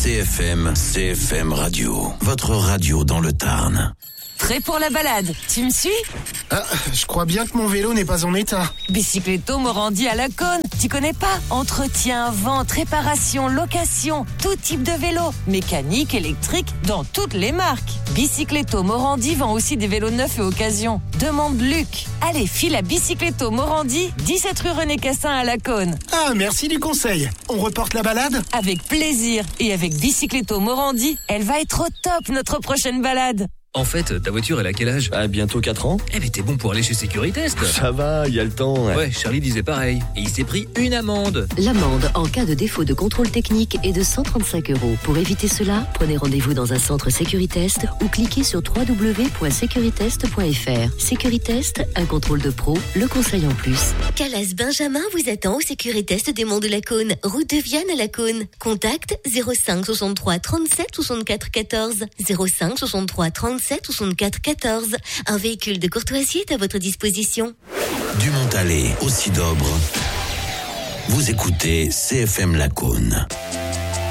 CFM Radio, votre radio dans le Tarn. Prêt pour la balade? Tu me suis? Ah, je crois bien que mon vélo n'est pas en état. Bicycletto Morandi à Laconne. Tu connais pas? Entretien, vente, réparation, location, tout type de vélo. Mécanique, électrique, dans toutes les marques. Bicycletto Morandi vend aussi des vélos neufs et occasions. Demande Luc. Allez, file à Bicycletto Morandi, 17 rue René Cassin à Laconne. Ah, merci du conseil. On reporte la balade? Avec plaisir. Et avec Bicycletto Morandi, elle va être au top notre prochaine balade. En fait, ta voiture, elle a quel âge? Ah, bientôt 4 ans. Eh mais t'es bon pour aller chez Sécuritest. Ça va, il y a le temps. Ouais, Charlie disait pareil. Et il s'est pris une amende. L'amende en cas de défaut de contrôle technique est de 135 €. Pour éviter cela, prenez rendez-vous dans un centre Sécuritest ou cliquez sur www.securitest.fr. Sécuritest, un contrôle de pro, le conseil en plus. Calas Benjamin vous attend au Sécuritest des Monts de Laconne, route de Vienne à Laconne. Contact 05 63 37 64 14. 05 63 37 64 14. Un véhicule de courtoisie est à votre disposition. Du Montalet au Sidobre, vous écoutez CFM Laconne.